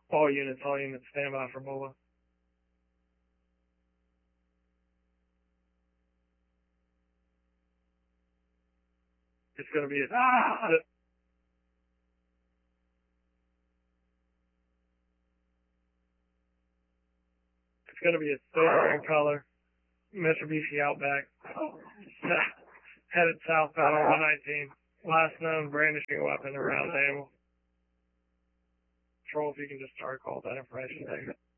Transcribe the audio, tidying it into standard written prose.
All units, stand by for BOA. It's going to be It's going to be a silver in color Mitsubishi Outback headed southbound on 119. Last known brandishing a weapon around Danville. Patrol, if you can just start call that information. Thank you.